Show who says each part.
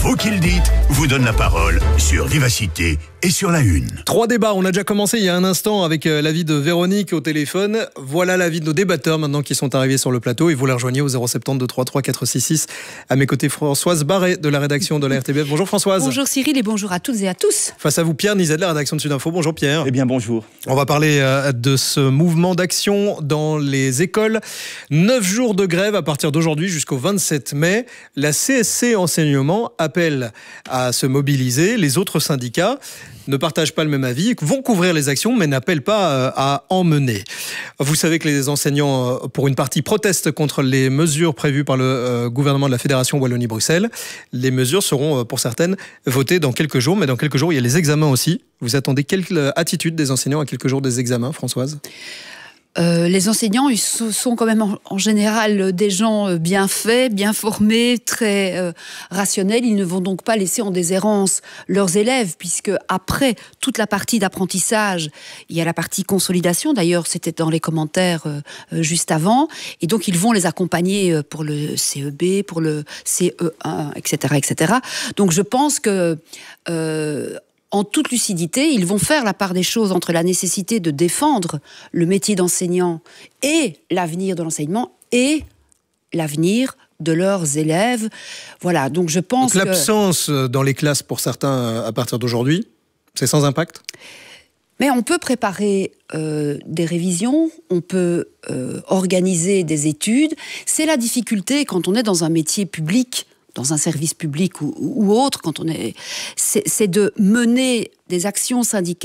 Speaker 1: Vous qui le dites vous donne la parole sur Vivacité et sur La Une.
Speaker 2: 3 débats, on a déjà commencé il y a un instant avec l'avis de Véronique au téléphone. Voilà l'avis de nos débatteurs maintenant qui sont arrivés sur le plateau et vous les rejoignez au 072 33 466. À mes côtés, Françoise Barret de la rédaction de la RTBF. Bonjour Françoise.
Speaker 3: Bonjour Cyril et bonjour à toutes et à tous.
Speaker 2: Face à vous Pierre Nizet de la rédaction de Sudinfo. Bonjour Pierre.
Speaker 4: Eh bien bonjour.
Speaker 2: On va parler de ce mouvement d'action dans les écoles. 9 jours de grève à partir d'aujourd'hui jusqu'au 27 mai. La CSC Enseignement appelle à se mobiliser. Les autres syndicats ne partagent pas le même avis, vont couvrir les actions, mais n'appellent pas à en mener. Vous savez que les enseignants, pour une partie, protestent contre les mesures prévues par le gouvernement de la Fédération Wallonie-Bruxelles. Les mesures seront, pour certaines, votées dans quelques jours, mais dans quelques jours, il y a les examens aussi. Vous attendez quelle attitude des enseignants à quelques jours des examens, Françoise ?
Speaker 3: Les enseignants, ils sont quand même en général des gens bien faits, bien formés, très rationnels. Ils ne vont donc pas laisser en déshérence leurs élèves, puisque après toute la partie d'apprentissage, il y a la partie consolidation. D'ailleurs, c'était dans les commentaires juste avant. Et donc, ils vont les accompagner pour le CEB, pour le CE1, etc., etc. Donc, je pense que en toute lucidité, ils vont faire la part des choses entre la nécessité de défendre le métier d'enseignant et l'avenir de l'enseignement et l'avenir de leurs élèves. Voilà, donc je pense que
Speaker 2: l'absence dans les classes pour certains à partir d'aujourd'hui, c'est sans impact ?
Speaker 3: Mais on peut préparer des révisions, on peut organiser des études. C'est la difficulté quand on est dans un métier public, dans un service public ou autre, c'est de mener des actions syndicales